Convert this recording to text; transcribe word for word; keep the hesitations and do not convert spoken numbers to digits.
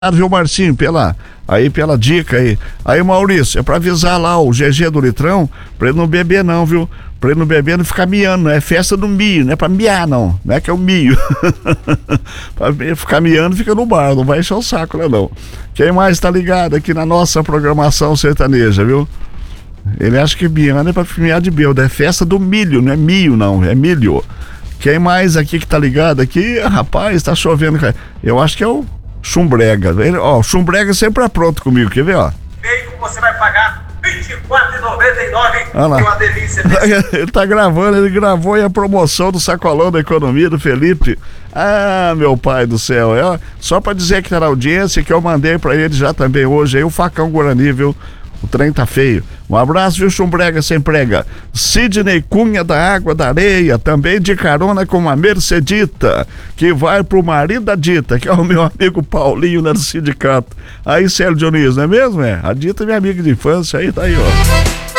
Viu, Marcinho, pela, aí, pela dica aí. Aí, Maurício, é pra avisar lá o G G do Litrão, pra ele não beber não, viu? Pra ele não beber, não ficar miando, não é festa do milho, não é pra miar não, não é que é o milho. Pra ficar miando, fica no bar, não vai encher o saco, né não. Quem mais tá ligado aqui na nossa programação sertaneja, viu? Ele acha que miando é pra miar de bêbado, é festa do milho, não é milho não, é milho. Quem mais aqui que tá ligado aqui, rapaz, tá chovendo, cara. Eu acho que é o Chumbrega. Ele, ó, o Chumbrega sempre é pronto comigo, quer ver, ó? Meio você vai pagar vinte e quatro reais e noventa e nove centavos. Olha lá. Que uma delícia. Ele tá gravando, ele gravou aí a promoção do Sacolão da Economia do Felipe. Ah, meu pai do céu. É, ó, só pra dizer que tá na audiência, que eu mandei pra ele já também hoje aí o facão Guarani, viu? O trem tá feio. Um abraço, viu, Chumbrega sem prega. Sidney Cunha da Água da Areia, também de carona com uma Mercedita, que vai pro marido da Dita, que é o meu amigo Paulinho lá do sindicato. Aí, Célio Dionísio, não é mesmo? É? A Dita é minha amiga de infância, aí tá aí, ó.